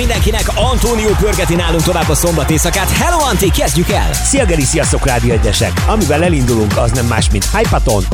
mindenkinek! Antónió pörgeti nálunk tovább a szombat éjszakát. Hello Antti, kezdjük el! Szia Geri, sziasztok Rádió Egyesek! Amivel elindulunk, az nem más, mint Hypaton,